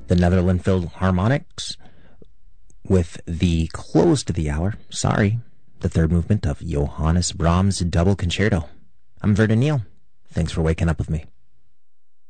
the Netherland Philharmonics with the close to the hour, the third movement of Johannes Brahms' Double Concerto. I'm Vernon Neal. Thanks for waking up with me.